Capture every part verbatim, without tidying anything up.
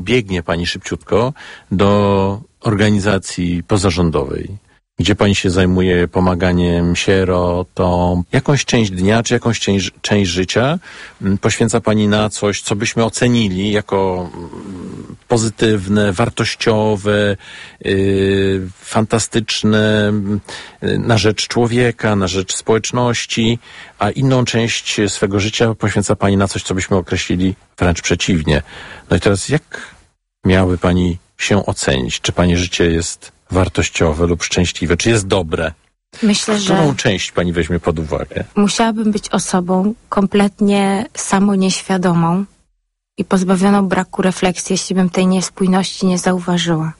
biegnie pani szybciutko do organizacji pozarządowej, gdzie pani się zajmuje pomaganiem sierotom. Jakąś część dnia, czy jakąś część, część życia poświęca pani na coś, co byśmy ocenili jako pozytywne, wartościowe, yy, fantastyczne, yy, na rzecz człowieka, na rzecz społeczności, a inną część swego życia poświęca pani na coś, co byśmy określili wręcz przeciwnie. No i teraz jak miałaby pani się ocenić, czy pani życie jest wartościowe lub szczęśliwe, czy jest dobre? Myślę, Którą że część pani weźmie pod uwagę? Musiałabym być osobą kompletnie samonieświadomą i pozbawioną braku refleksji, jeśli bym tej niespójności nie zauważyła.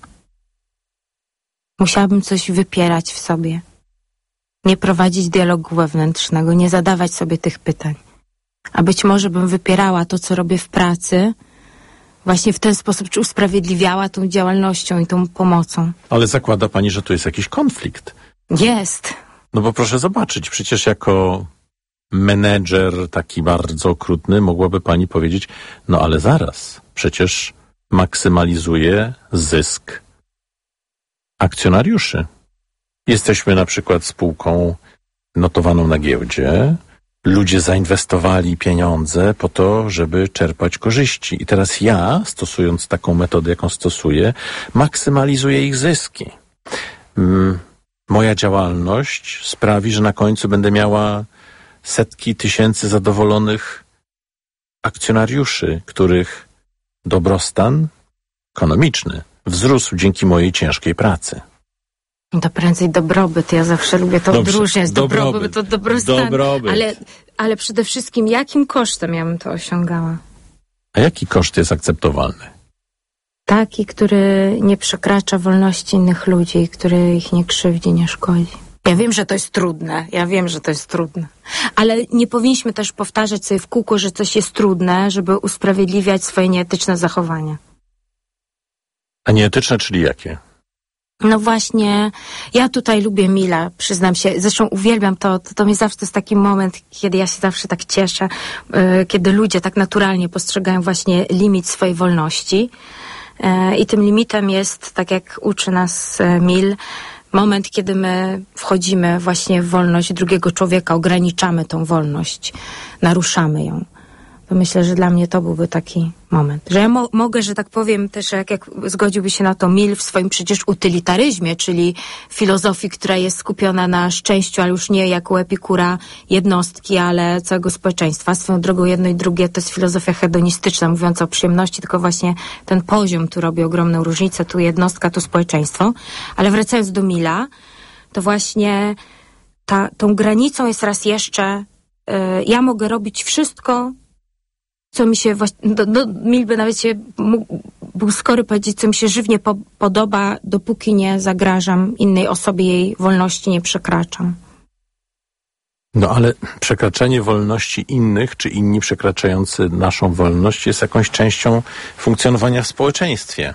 Musiałabym coś wypierać w sobie. Nie prowadzić dialogu wewnętrznego, nie zadawać sobie tych pytań. A być może bym wypierała to, co robię w pracy, właśnie w ten sposób, czy usprawiedliwiała tą działalnością i tą pomocą. Ale zakłada pani, że tu jest jakiś konflikt. Jest. No bo proszę zobaczyć, przecież jako menedżer taki bardzo okrutny mogłaby pani powiedzieć, no ale zaraz, przecież maksymalizuje zysk akcjonariuszy. Jesteśmy na przykład spółką notowaną na giełdzie. Ludzie zainwestowali pieniądze po to, żeby czerpać korzyści. I teraz ja, stosując taką metodę, jaką stosuję, maksymalizuję ich zyski. Mm, moja działalność sprawi, że na końcu będę miała setki tysięcy zadowolonych akcjonariuszy, których dobrostan ekonomiczny wzrósł dzięki mojej ciężkiej pracy. To prędzej dobrobyt. Ja zawsze lubię to Dobrze, odróżniać. Dobrobyt, dobrobyt to dobrostan. Dobrobyt. Ale, ale przede wszystkim jakim kosztem ja bym to osiągała? A jaki koszt jest akceptowalny? Taki, który nie przekracza wolności innych ludzi, który ich nie krzywdzi, nie szkodzi. Ja wiem, że to jest trudne. Ja wiem, że to jest trudne. Ale nie powinniśmy też powtarzać sobie w kółko, że coś jest trudne, żeby usprawiedliwiać swoje nieetyczne zachowania. A nieetyczne, czyli jakie? No właśnie, ja tutaj lubię Mila, przyznam się. Zresztą uwielbiam to, to, to mi zawsze to jest taki moment, kiedy ja się zawsze tak cieszę, yy, kiedy ludzie tak naturalnie postrzegają właśnie limit swojej wolności. Yy, I tym limitem jest, tak jak uczy nas yy, Mil, moment, kiedy my wchodzimy właśnie w wolność drugiego człowieka, ograniczamy tą wolność, naruszamy ją. To myślę, że dla mnie to byłby taki moment. Że ja mo- mogę, że tak powiem, też jak, jak zgodziłby się na to Mill w swoim przecież utylitaryzmie, czyli filozofii, która jest skupiona na szczęściu, ale już nie jak u Epikura jednostki, ale całego społeczeństwa. Swoją drogą jedno i drugie to jest filozofia hedonistyczna, mówiąca o przyjemności, tylko właśnie ten poziom tu robi ogromną różnicę, tu jednostka, tu społeczeństwo. Ale wracając do Milla, to właśnie ta, tą granicą jest raz jeszcze, yy, ja mogę robić wszystko, co mi się właśnie, no, no, Mill by nawet się mógł, był skory powiedzieć, co mi się żywnie po, podoba, dopóki nie zagrażam innej osobie, jej wolności nie przekraczam. No ale przekraczanie wolności innych, czy inni przekraczający naszą wolność jest jakąś częścią funkcjonowania w społeczeństwie.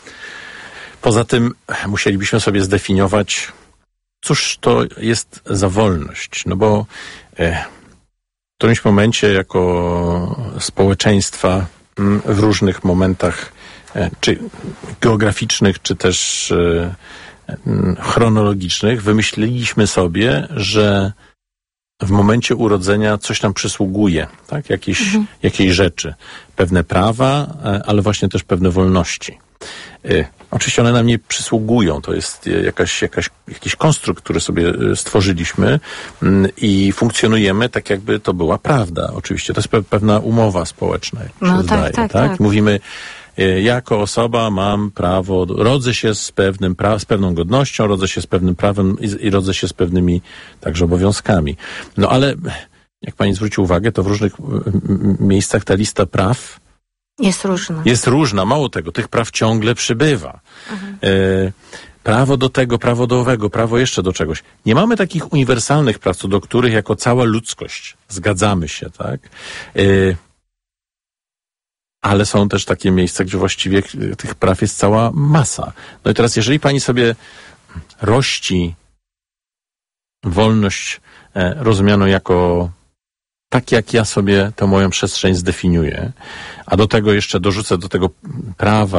Poza tym musielibyśmy sobie zdefiniować, cóż to jest za wolność, no bo e, w którymś momencie jako społeczeństwa w różnych momentach, czy geograficznych, czy też chronologicznych, wymyśliliśmy sobie, że w momencie urodzenia coś nam przysługuje, tak? Jakieś, mhm. jakiejś rzeczy. Pewne prawa, ale właśnie też pewne wolności. Oczywiście one nam nie przysługują, to jest jakaś, jakaś, jakiś konstrukt, który sobie stworzyliśmy i funkcjonujemy tak, jakby to była prawda. Oczywiście to jest pe- pewna umowa społeczna, jak no się tak, zdaje. tak, tak? tak. Mówimy, jako osoba mam prawo, rodzę się z pewnym pra- z pewną godnością, rodzę się z pewnym prawem i, i rodzę się z pewnymi także obowiązkami. No ale jak pani zwróci uwagę, to w różnych m- miejscach ta lista praw Jest różna. Jest różna. Mało tego, tych praw ciągle przybywa. Mhm. E, prawo do tego, prawo do owego, prawo jeszcze do czegoś. Nie mamy takich uniwersalnych praw, co do których jako cała ludzkość zgadzamy się, tak? E, ale są też takie miejsca, gdzie właściwie tych praw jest cała masa. No i teraz, jeżeli pani sobie rości wolność e, rozumianą jako tak jak ja sobie tę moją przestrzeń zdefiniuję, a do tego jeszcze dorzucę do tego prawa